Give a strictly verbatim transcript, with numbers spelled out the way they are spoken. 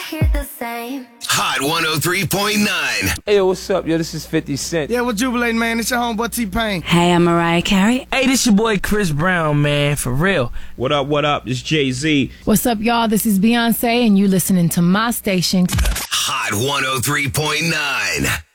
hear the same. Hot one oh three point nine. Hey, yo, what's up? Yo, this is fifty Cent. Yeah, we're jubilating, man. It's your homeboy T-Pain. Hey, I'm Mariah Carey. Hey, this your boy Chris Brown, man, for real. What up, what up? It's Jay-Z. What's up, y'all? This is Beyonce, and you listening to my station. Hot one oh three point nine.